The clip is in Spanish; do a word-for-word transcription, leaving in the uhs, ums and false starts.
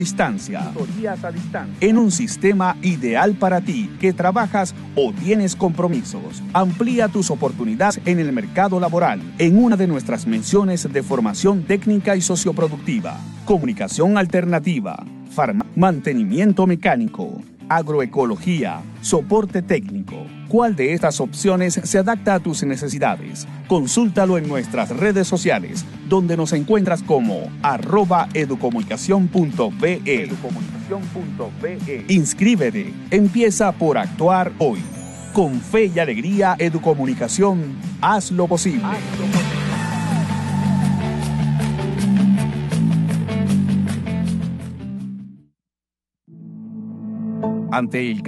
Distancia. a distancia. En un sistema ideal para ti, que trabajas o tienes compromisos. Amplía tus oportunidades en el mercado laboral en una de nuestras menciones de formación técnica y socioproductiva. Comunicación alternativa, farma, mantenimiento mecánico, agroecología, soporte técnico. ¿Cuál de estas opciones se adapta a tus necesidades? Consúltalo en nuestras redes sociales, donde nos encuentras como arroba educomunicación punto be. Inscríbete, empieza por actuar hoy. Con fe y alegría, Educomunicación, haz lo posible. Haz lo posible. Ante el